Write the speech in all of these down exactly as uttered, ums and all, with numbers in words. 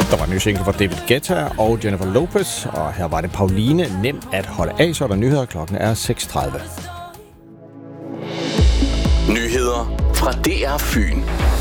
Der var en ny single fra David Guetta og Jennifer Lopez, og her var det Pauline, Nem at holde af, så der nyheder. Klokken er seks tredive. Nyheder fra D R Fyn.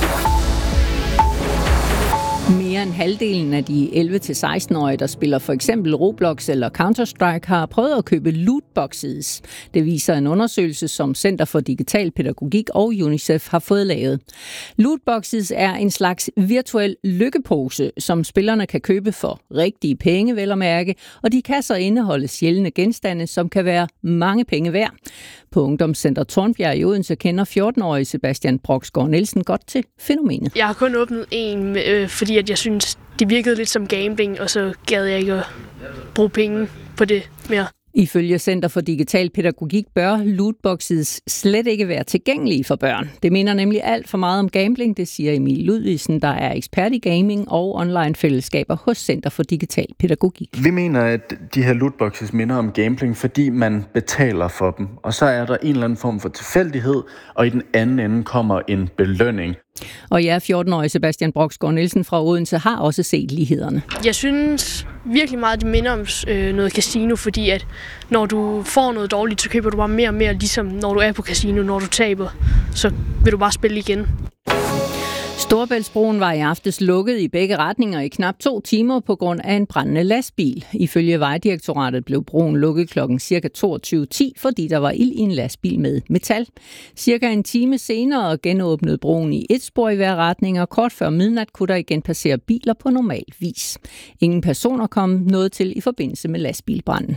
Mere end halvdelen af de elleve til seksten-årige, der spiller for eksempel Roblox eller Counter-Strike, har prøvet at købe lootboxes. Det viser en undersøgelse, som Center for Digital Pædagogik og UNICEF har fået lavet. Lootboxes er en slags virtuel lykkepose, som spillerne kan købe for rigtige penge, vel at mærke, og de kan så indeholde sjældne genstande, som kan være mange penge værd. På Ungdomscenter Tornbjerg i Odense kender fjorten-årige Sebastian Broksgaard Nielsen godt til fænomenet. Jeg har kun åbnet en, øh, fordi at jeg synes, det virkede lidt som gambling, og så gad jeg ikke at bruge penge på det mere. Ifølge Center for Digital Pædagogik bør lootboxes slet ikke være tilgængelige for børn. Det minder nemlig alt for meget om gambling, det siger Emil Ludvigsen, der er ekspert i gaming og online-fællesskaber hos Center for Digital Pædagogik. Vi mener, at de her lootboxes minder om gambling, fordi man betaler for dem. Og så er der en eller anden form for tilfældighed, og i den anden ende kommer en belønning. Og ja, fjorten-årige Sebastian Broksgaard Nielsen fra Odense har også set lighederne. Jeg synes virkelig meget, det minder om øh, noget casino, fordi at når du får noget dårligt, så køber du bare mere og mere, ligesom når du er på casino. Når du taber, så vil du bare spille igen. Storebæltsbroen var i aftes lukket i begge retninger i knap to timer på grund af en brændende lastbil. Ifølge Vejdirektoratet blev broen lukket klokken ca. toogtyve ti, fordi der var ild i en lastbil med metal. Cirka en time senere genåbnede broen i et spor i hver retning, og kort før midnat kunne der igen passere biler på normal vis. Ingen personer kom noget til i forbindelse med lastbilbranden.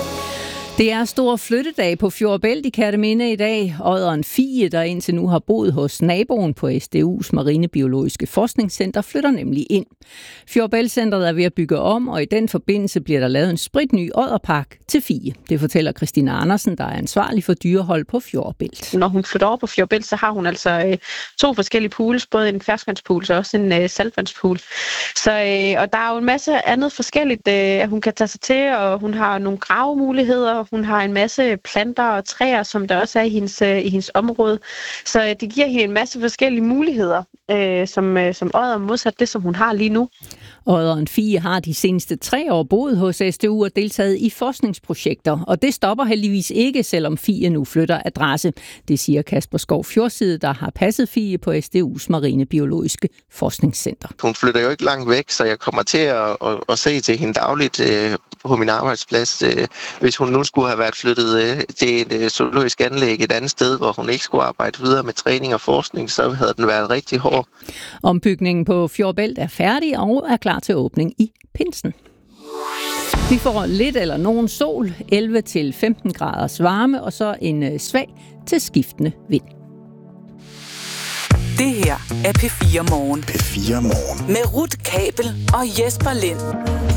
Det er stor flyttedag på Fjordbælt i Kerteminde i dag. Odderen Fie, der indtil nu har boet hos naboen på S D U's Marinebiologiske Forskningscenter, flytter nemlig ind. Fjordbæltcentret er ved at bygge om, og i den forbindelse bliver der lavet en spritny odderpark til Fie. Det fortæller Christina Andersen, der er ansvarlig for dyrehold på Fjordbælt. Når hun flytter over på Fjordbælt, så har hun altså øh, to forskellige pools, både en ferskvandspool og også en øh, saltvandspool. Så, øh, og der er jo en masse andet forskelligt, øh, hun kan tage sig til, og hun har nogle gravemuligheder. Hun har en masse planter og træer, som der også er i hendes, i hendes område. Så det giver hende en masse forskellige muligheder, øh, som, som odder modsat det, som hun har lige nu. Odderen Fie har de seneste tre år boet hos S D U og deltaget i forskningsprojekter. Og det stopper heldigvis ikke, selvom Fie nu flytter adresse. Det siger Kasper Skov Fjordside, der har passet Fie på S D U's Marinebiologiske Forskningscenter. Hun flytter jo ikke langt væk, så jeg kommer til at, at, at se til hende dagligt øh, på min arbejdsplads. Øh, hvis hun nu skulle have været flyttet øh, til et øh, zoologisk anlæg et andet sted, hvor hun ikke skulle arbejde videre med træning og forskning, så havde den været rigtig hård. Ombygningen på Fjordbælt er færdig og er klar til åbning i pinsen. Vi får lidt eller nogen sol, elleve til femten graders varme, og så en svag til skiftende vind. Det her er P fire Morgen. P fire Morgen. Med Ruth Kabel og Jesper Lind.